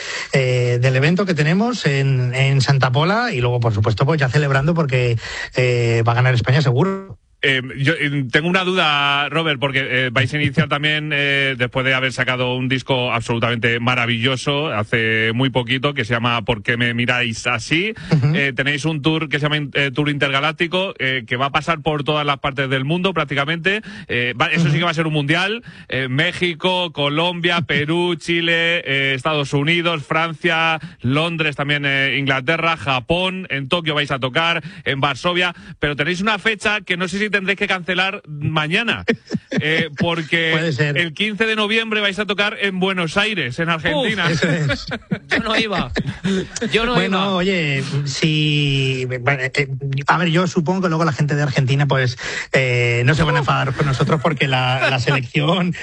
del evento que tenemos en Santa Pola, y luego, por supuesto, pues ya celebrando porque va a ganar España seguro. Yo tengo una duda, Robert, porque vais a iniciar también, después de haber sacado un disco absolutamente maravilloso hace muy poquito, que se llama ¿Por qué me miráis así? Tenéis un tour que se llama Tour Intergaláctico, que va a pasar por todas las partes del mundo prácticamente. Eso sí que va a ser un mundial. México, Colombia, Perú, Chile, Estados Unidos, Francia, Londres, también Inglaterra, Japón. En Tokio vais a tocar, en Varsovia, pero tenéis una fecha que no sé si tendréis que cancelar mañana, porque el 15 de noviembre vais a tocar en Buenos Aires, en Argentina. Eso es. Yo no iba. Bueno, oye, sí, a ver, yo supongo que luego la gente de Argentina pues no se van a enfadar con nosotros porque la selección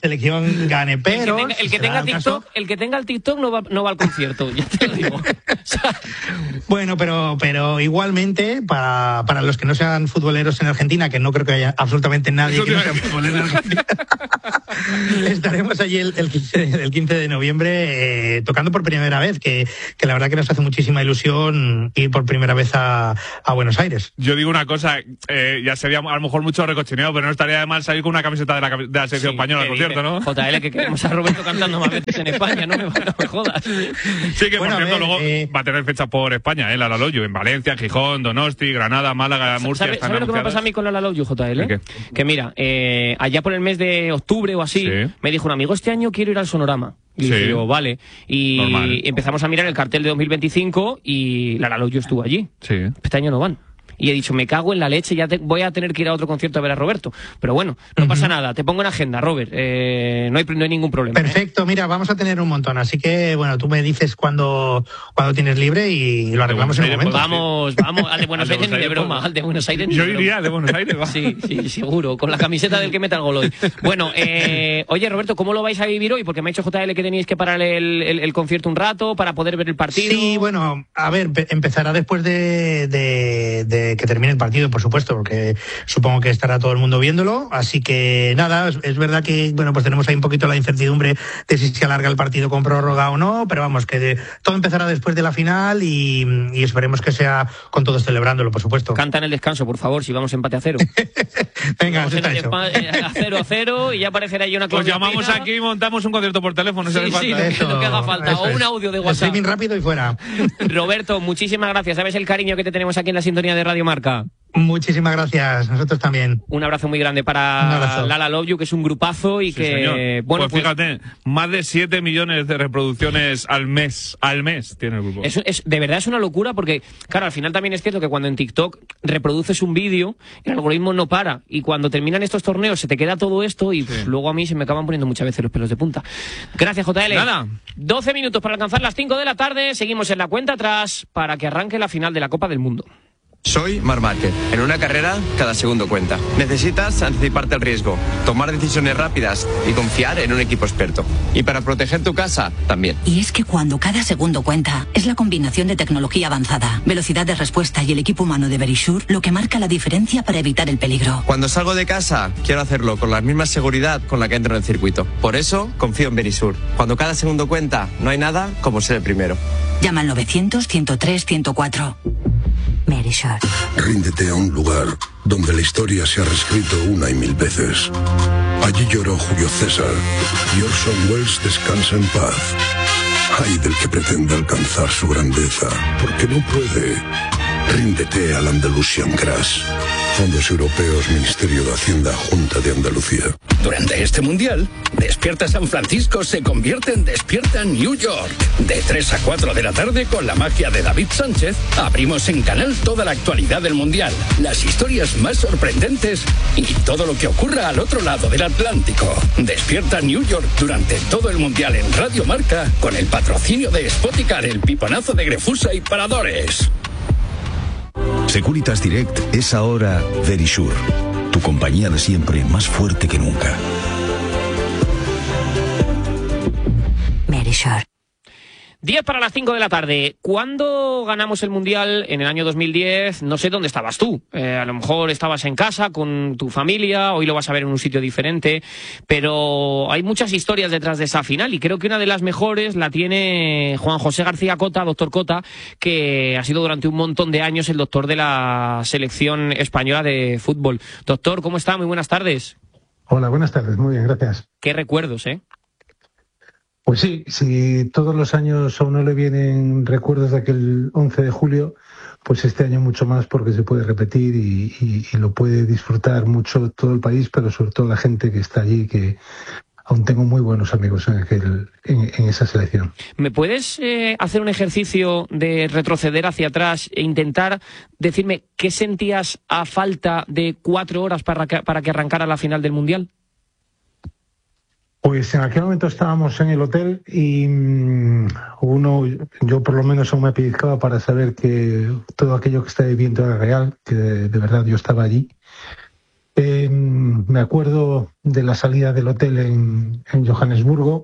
gane, pero el que tenga el TikTok no va al concierto, ya te lo digo. Bueno, pero igualmente para los que no sean futboleros en Argentina, que no creo que haya absolutamente nadie que no sea futbolero en Argentina, estaremos allí el 15 de noviembre tocando por primera vez, que la verdad que nos hace muchísima ilusión ir por primera vez a Buenos Aires. Yo digo una cosa, ya sería a lo mejor mucho recochineo, pero no estaría de mal salir con una camiseta de la selección española, por cierto, ¿no? JL, que queremos a Roberto cantando más veces en España, no me jodas. Sí, que bueno, por cierto, luego va a tener fecha por España, la Laloyo, en Valencia, Gijón, Donosti, Granada, Málaga, Murcia. ¿Sabes lo que me pasa a mí con la Laloyo, JL? Que mira, allá por el mes de octubre o así, me dijo un amigo, este año quiero ir al Sonorama. Y dije yo, vale. Y empezamos a mirar el cartel de 2025 y la Laloyo estuvo allí. Este año no van. Y he dicho, me cago en la leche, ya voy a tener que ir a otro concierto a ver a Roberto. Pero bueno, no pasa nada, te pongo en agenda, Robert. No hay ningún problema. Perfecto, mira, vamos a tener un montón. Así que, bueno, tú me dices cuando tienes libre y lo arreglamos en un momento. Vamos, al de Buenos Aires ni de broma. Al de Buenos Aires ni de broma. Yo iría al de Buenos Aires, va. Sí, seguro, con la camiseta del que meta el gol hoy. Bueno, oye, Roberto, ¿cómo lo vais a vivir hoy? Porque me ha dicho JL que tenéis que parar el concierto un rato para poder ver el partido. Sí, bueno, a ver, empezará después de que termine el partido, por supuesto, porque supongo que estará todo el mundo viéndolo, así que nada, es verdad que bueno, pues tenemos ahí un poquito la incertidumbre de si se alarga el partido con prórroga o no, pero vamos, que todo empezará después de la final y esperemos que sea con todos celebrándolo, por supuesto. Canta en el descanso, por favor, si vamos empate a 0. Venga, eso está hecho. A 0-0 y ya aparecerá ahí una Pues llamamos aquí y montamos un concierto por teléfono, sí, lo que haga falta, o un audio de WhatsApp. Streaming rápido y fuera. Roberto, muchísimas gracias, sabes el cariño que te tenemos aquí en la sintonía de Radio Marca. Muchísimas gracias, nosotros también. Un abrazo muy grande para Lala Love You, que es un grupazo y Sí, que... señor. Bueno, pues fíjate, más de 7 millones de reproducciones al mes tiene el grupo. De verdad es una locura porque, claro, al final también es cierto que cuando en TikTok reproduces un vídeo, el algoritmo no para. Y cuando terminan estos torneos se te queda todo esto y luego a mí se me acaban poniendo muchas veces los pelos de punta. Gracias, JL. Nada. 12 minutos para alcanzar las 5 de la tarde. Seguimos en la cuenta atrás para que arranque la final de la Copa del Mundo. Soy Marc Márquez. En una carrera, cada segundo cuenta. Necesitas anticiparte al riesgo, tomar decisiones rápidas y confiar en un equipo experto. Y para proteger tu casa, también. Y es que cuando cada segundo cuenta, es la combinación de tecnología avanzada, velocidad de respuesta y el equipo humano de Verisure lo que marca la diferencia para evitar el peligro. Cuando salgo de casa, quiero hacerlo con la misma seguridad con la que entro en el circuito. Por eso, confío en Verisure. Cuando cada segundo cuenta, no hay nada como ser el primero. Llama al 900-103-104. Verisure. Ríndete a un lugar donde la historia se ha reescrito una y mil veces. Allí lloró Julio César y Orson Welles descansa en paz. Ay del que pretende alcanzar su grandeza, porque no puede. Ríndete al Andalusian Crash. Fondos Europeos, Ministerio de Hacienda, Junta de Andalucía. Durante este mundial, Despierta San Francisco se convierte en Despierta New York. De 3 a 4 de la tarde, con la magia de David Sánchez, abrimos en Canal toda la actualidad del mundial, las historias más sorprendentes y todo lo que ocurra al otro lado del Atlántico. Despierta New York durante todo el mundial en Radio Marca, con el patrocinio de Spoticar, el piponazo de Grefusa y Paradores. Securitas Direct es ahora Verisure, tu compañía de siempre más fuerte que nunca. Verisure. 10 para las 5 de la tarde. ¿Cuándo ganamos el Mundial? En el año 2010, no sé dónde estabas tú. A lo mejor estabas en casa con tu familia, hoy lo vas a ver en un sitio diferente, pero hay muchas historias detrás de esa final y creo que una de las mejores la tiene Juan José García Cota, doctor Cota, que ha sido durante un montón de años el doctor de la selección española de fútbol. Doctor, ¿cómo está? Muy buenas tardes. Hola, buenas tardes. Muy bien, gracias. Qué recuerdos, ¿eh? Pues sí, si todos los años a uno le vienen recuerdos de aquel 11 de julio, pues este año mucho más porque se puede repetir y lo puede disfrutar mucho todo el país, pero sobre todo la gente que está allí, que aún tengo muy buenos amigos en esa selección. ¿Me puedes hacer un ejercicio de retroceder hacia atrás e intentar decirme qué sentías a falta de 4 horas para que arrancara la final del Mundial? Pues en aquel momento estábamos en el hotel y yo por lo menos aún me pellizcaba para saber que todo aquello que estaba viviendo era real, que de verdad yo estaba allí. Me acuerdo de la salida del hotel en Johannesburgo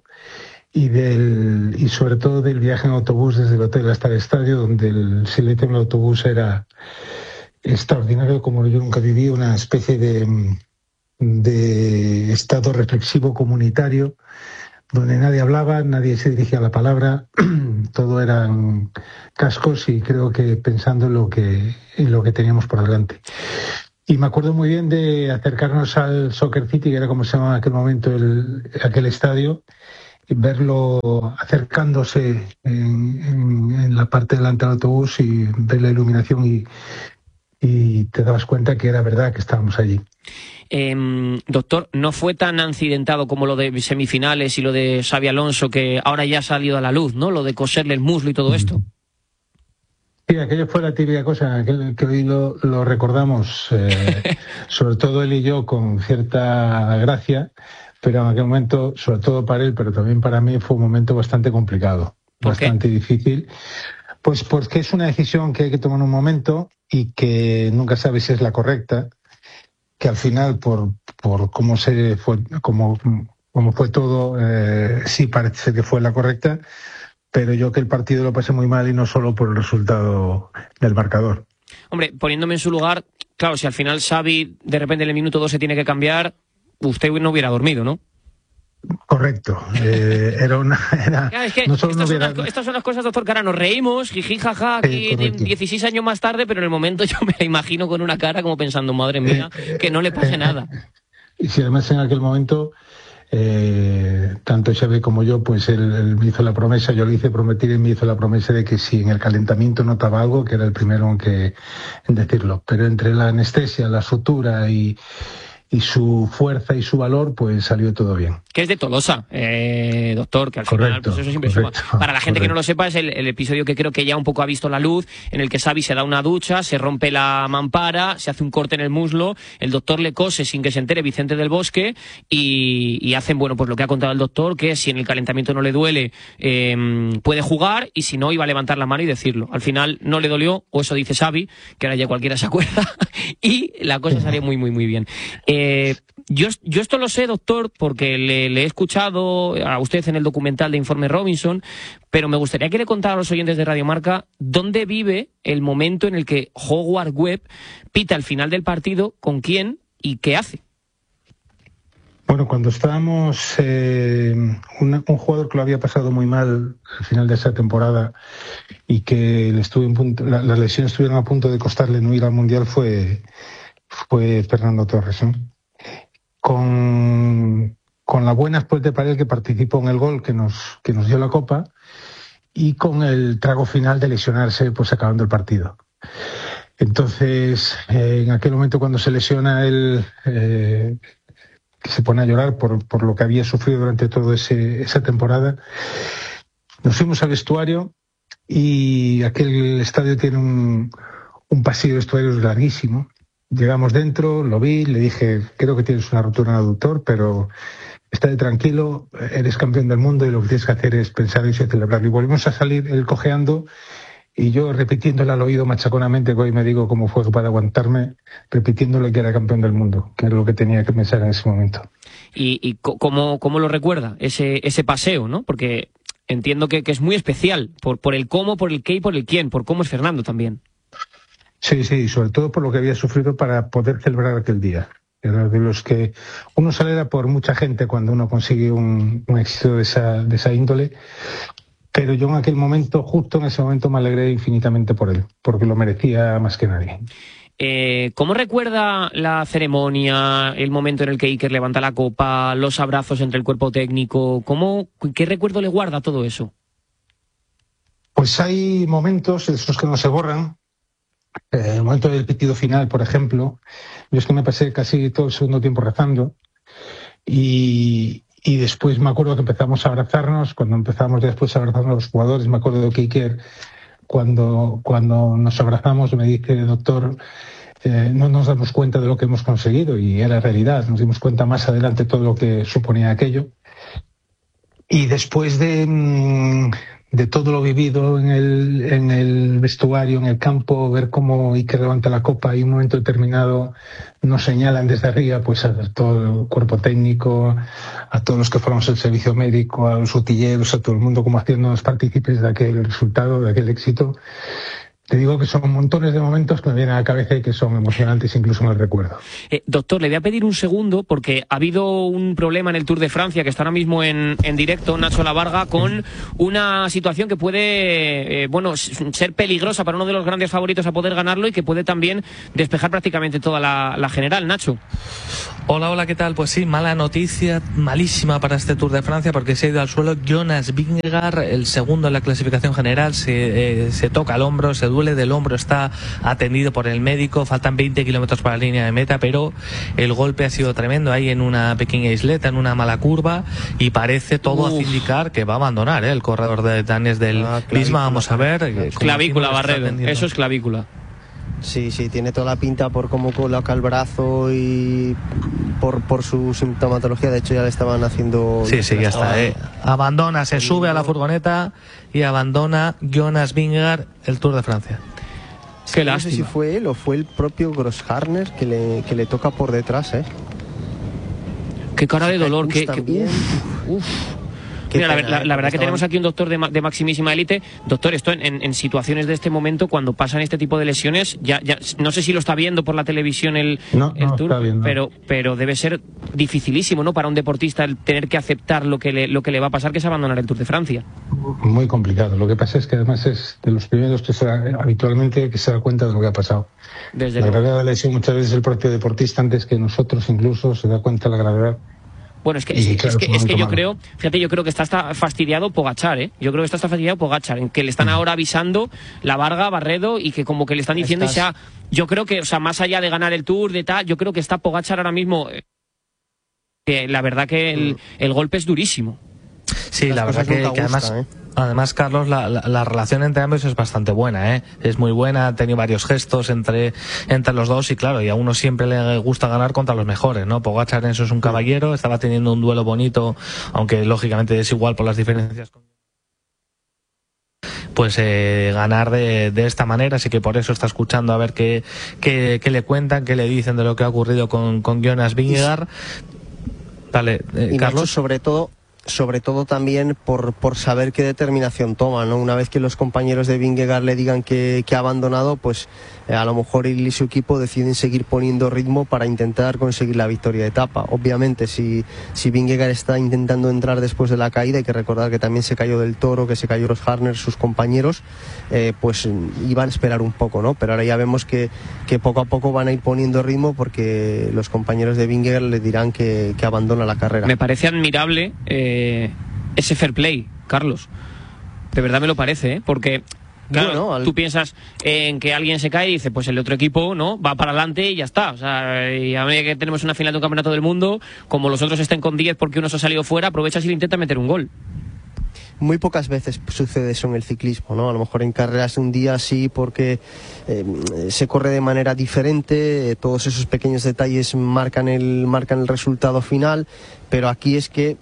y sobre todo del viaje en autobús desde el hotel hasta el estadio, donde el silencio en el autobús era extraordinario, como yo nunca viví, una especie de estado reflexivo comunitario donde nadie hablaba, nadie se dirigía la palabra, todo eran cascos y creo que pensando en lo que teníamos por delante. Y me acuerdo muy bien de acercarnos al Soccer City, que era como se llamaba en aquel momento aquel estadio, y verlo acercándose en la parte delante del autobús y ver la iluminación y te dabas cuenta que era verdad que estábamos allí. Doctor, ¿no fue tan accidentado como lo de semifinales y lo de Xabi Alonso, que ahora ya ha salido a la luz, ¿no? Lo de coserle el muslo y todo esto. Sí, aquello fue la típica cosa, que hoy lo recordamos, sobre todo él y yo, con cierta gracia, pero en aquel momento, sobre todo para él, pero también para mí, fue un momento bastante complicado, bastante difícil. Pues porque es una decisión que hay que tomar en un momento y que nunca sabes si es la correcta, que al final, por cómo fue todo, sí parece que fue la correcta, pero yo que el partido lo pasé muy mal y no solo por el resultado del marcador. Hombre, poniéndome en su lugar, claro, si al final Xavi de repente en el minuto 2 se tiene que cambiar, usted no hubiera dormido, ¿no? Correcto. Es que estas son las cosas, doctor, que ahora nos reímos, jiji, jaja, aquí 16 años más tarde, pero en el momento yo me la imagino con una cara como pensando, madre mía, que no le pase nada. Y si además en aquel momento tanto Xavi como yo, pues él me hizo la promesa, yo le hice prometer y me hizo la promesa de que si en el calentamiento notaba algo, que era el primero en decirlo. Pero entre la anestesia, la sutura y su fuerza y su valor, pues salió todo bien. Que es de Tolosa, doctor, que al final pues eso siempre suma. Para la gente que no lo sepa, es el episodio que creo que ya un poco ha visto la luz, en el que Xavi se da una ducha, se rompe la mampara, se hace un corte en el muslo, el doctor le cose sin que se entere Vicente del Bosque y hacen, bueno, pues lo que ha contado el doctor, que si en el calentamiento no le duele, puede jugar, y si no, iba a levantar la mano y decirlo. Al final no le dolió, o eso dice Xavi, que ahora ya cualquiera se acuerda, y la cosa salió muy, muy, muy bien. Yo esto lo sé, doctor, porque le he escuchado a usted en el documental de Informe Robinson, pero me gustaría que le contara a los oyentes de Radio Marca dónde vive el momento en el que Howard Webb pita al final del partido, con quién y qué hace. Bueno, cuando estábamos, un jugador que lo había pasado muy mal al final de esa temporada y que las lesiones estuvieron a punto de costarle no ir al Mundial fue Fernando Torres, ¿no? Con la buena Espuelte para él, que participó en el gol que nos dio la Copa, y con el trago final de lesionarse pues acabando el partido. Entonces, en aquel momento cuando se lesiona él, que se pone a llorar por lo que había sufrido durante toda esa temporada, nos fuimos al vestuario, y aquel estadio tiene un pasillo de vestuarios larguísimo. Llegamos dentro, lo vi, le dije, creo que tienes una rotura en el aductor, pero estate tranquilo, eres campeón del mundo y lo que tienes que hacer es pensar eso y celebrarlo. Y volvimos a salir, él cojeando y yo repitiéndole al oído machaconamente, que hoy me digo cómo fue para aguantarme, repitiéndole que era campeón del mundo, que era lo que tenía que pensar en ese momento. ¿Y cómo lo recuerda ese paseo, no? Porque entiendo que es muy especial, por el cómo, por el qué y por el quién, por cómo es Fernando también. Sí, sobre todo por lo que había sufrido para poder celebrar aquel día. Era de los que uno se alegra por mucha gente cuando uno consigue un éxito de esa índole, pero yo en aquel momento, justo en ese momento, me alegré infinitamente por él, porque lo merecía más que nadie. ¿Cómo recuerda la ceremonia, el momento en el que Iker levanta la copa, los abrazos entre el cuerpo técnico? ¿Qué recuerdo le guarda todo eso? Pues hay momentos, esos que no se borran. El momento del pitido final, por ejemplo, yo es que me pasé casi todo el segundo tiempo rezando y después me acuerdo que empezamos a abrazarnos. Cuando empezamos después a abrazarnos a los jugadores, me acuerdo que Iker, cuando nos abrazamos, me dice, doctor, no nos damos cuenta de lo que hemos conseguido, y era realidad. Nos dimos cuenta más adelante de todo lo que suponía aquello. Y después de todo lo vivido en el vestuario, en el campo, ver cómo Iker levanta la copa y en un momento determinado nos señalan desde arriba, pues a todo el cuerpo técnico, a todos los que formamos el servicio médico, a los utilleros, a todo el mundo, como haciéndonos partícipes de aquel resultado, de aquel éxito. Te digo que son montones de momentos que me vienen a la cabeza y que son emocionantes, incluso en el recuerdo. Doctor, le voy a pedir un segundo, porque ha habido un problema en el Tour de Francia, que está ahora mismo en directo, Nacho Lavarga, con una situación que puede ser peligrosa para uno de los grandes favoritos a poder ganarlo, y que puede también despejar prácticamente toda la general. Nacho. Hola, ¿qué tal? Pues sí, mala noticia, malísima para este Tour de Francia, porque se ha ido al suelo Jonas Vingegaard, el segundo en la clasificación general. Se toca el hombro, se duele del hombro, está atendido por el médico, faltan 20 kilómetros para la línea de meta, pero el golpe ha sido tremendo ahí en una pequeña isleta, en una mala curva, y parece todo hace indicar que va a abandonar el corredor de danés del Visma. Vamos a ver. Clavícula, Barredo, eso es clavícula. Sí, tiene toda la pinta por cómo coloca el brazo y por su sintomatología. De hecho, ya le estaban haciendo... Sí, ya está. Abandona, se sube a la furgoneta y abandona Jonas Vingegaard el Tour de Francia. Qué no lástima. sé si fue él o fue el propio Grosshartner que le toca por detrás, Qué cara de dolor, uf. Mira, la verdad que tenemos aquí un doctor de maximísima élite. Doctor, esto en situaciones de este momento, cuando pasan este tipo de lesiones, ya no sé si lo está viendo por la televisión el Tour, está viendo. pero debe ser dificilísimo, ¿no?, para un deportista el tener que aceptar lo que le va a pasar, que es abandonar el Tour de Francia. Muy complicado. Lo que pasa es que además es de los primeros que habitualmente que se da cuenta de lo que ha pasado. La gravedad de la lesión, muchas veces el propio deportista, antes que nosotros incluso, se da cuenta de la gravedad Bueno, es que yo creo, fíjate, yo creo que está fastidiado Pogačar, ¿eh? Yo creo que está fastidiado Pogačar, en que le están ahora avisando la Varga, Barredo, y que como que le están diciendo, yo creo que, o sea, más allá de ganar el Tour, de tal, yo creo que está Pogačar ahora mismo, que la verdad que el golpe es durísimo. Sí, la verdad que además, Carlos, la relación entre ambos es bastante buena, ¿eh? Es muy buena, ha tenido varios gestos entre los dos y claro, y a uno siempre le gusta ganar contra los mejores, ¿no? Pogačar en eso es un caballero, estaba teniendo un duelo bonito, aunque lógicamente es igual por las diferencias. Pues ganar de esta manera, así que por eso está escuchando a ver qué le cuentan, qué le dicen de lo que ha ocurrido con Jonas Vingegaard. Dale, Carlos. Nacho, sobre todo también por saber qué determinación toma, ¿no? Una vez que los compañeros de Vingegaard le digan que ha abandonado, pues a lo mejor él y su equipo deciden seguir poniendo ritmo para intentar conseguir la victoria de etapa. Obviamente, si Vingegaard está intentando entrar después de la caída, hay que recordar que también se cayó del Toro, que se cayó los Harner, sus compañeros, pues iban a esperar un poco, ¿no? Pero ahora ya vemos que poco a poco van a ir poniendo ritmo porque los compañeros de Vingegaard le dirán que abandona la carrera. Me parece admirable ese fair play, Carlos. De verdad me lo parece, ¿eh? Porque claro, tú piensas en que alguien se cae y dice, pues el otro equipo no va para adelante y ya está. O sea, y a medida que tenemos una final de un campeonato del mundo, como los otros estén con 10 porque uno se ha salido fuera, aprovechas y le intenta meter un gol. Muy pocas veces sucede eso en el ciclismo, ¿no? A lo mejor en carreras un día sí, porque se corre de manera diferente, todos esos pequeños detalles marcan el resultado final, pero aquí es que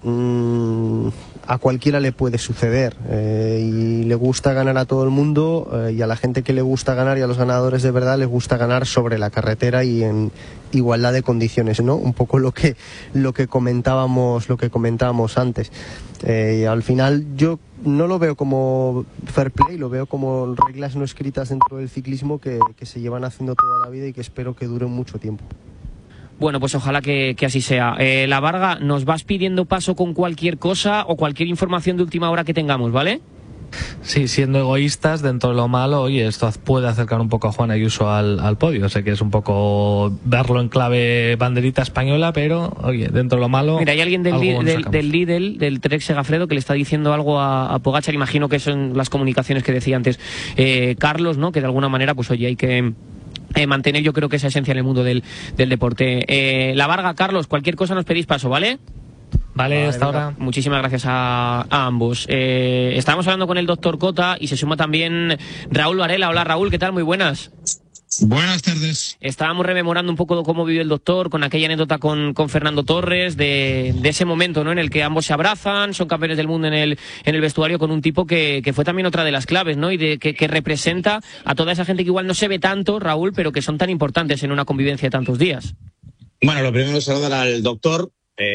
a cualquiera le puede suceder y le gusta ganar a todo el mundo y a la gente que le gusta ganar y a los ganadores de verdad les gusta ganar sobre la carretera y en igualdad de condiciones, ¿no? Un poco lo que comentábamos antes. Al final yo no lo veo como fair play, lo veo como reglas no escritas dentro del ciclismo que se llevan haciendo toda la vida y que espero que duren mucho tiempo. Bueno, pues ojalá que así sea. La Varga, nos vas pidiendo paso con cualquier cosa o cualquier información de última hora que tengamos, ¿vale? Sí, siendo egoístas, dentro de lo malo, oye, esto puede acercar un poco a Juan Ayuso al podio. Sé que es un poco verlo en clave banderita española, pero, oye, dentro de lo malo... Mira, hay alguien del Lidl, del Trek Segafredo, que le está diciendo algo a Pogačar. Imagino que son las comunicaciones que decía antes Carlos, ¿no? Que de alguna manera, pues oye, hay que... mantener, yo creo que esa esencia en el mundo del deporte. La Varga, Carlos, cualquier cosa nos pedís paso, ¿vale? Vale, hasta ahora. Muchísimas gracias a ambos. Estábamos hablando con el doctor Cota y se suma también Raúl Varela. Hola Raúl, ¿qué tal? Muy buenas. Buenas tardes. Estábamos rememorando un poco de cómo vivió el doctor con aquella anécdota con Fernando Torres, de ese momento, ¿no? En el que ambos se abrazan, son campeones del mundo en el vestuario, con un tipo que fue también otra de las claves, ¿no? Y que representa a toda esa gente que igual no se ve tanto, Raúl, pero que son tan importantes en una convivencia de tantos días. Bueno, lo primero es saludar al doctor.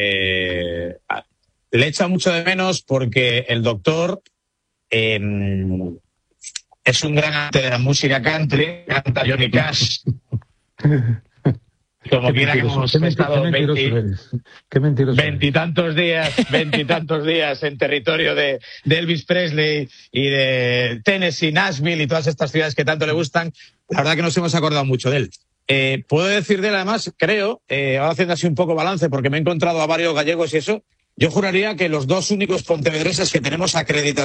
Le echa mucho de menos porque el doctor es un gran amante de la música country, canta Johnny Cash. Como quiera que hemos estado veintitantos días en territorio de Elvis Presley y de Tennessee, Nashville y todas estas ciudades que tanto le gustan, la verdad que nos hemos acordado mucho de él. Puedo decir de él, además, creo, ahora haciendo así un poco balance, porque me he encontrado a varios gallegos y eso, yo juraría que los dos únicos pontevedreses que tenemos acreditados